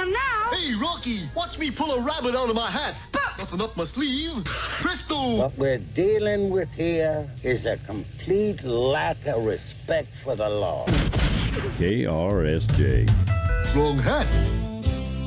am now. Hey, Rocky, watch me pull a rabbit out of my hat. Nothing up my sleeve. Presto! What we're dealing with here is a complete lack of respect for the law. KRSJ. Wrong hat.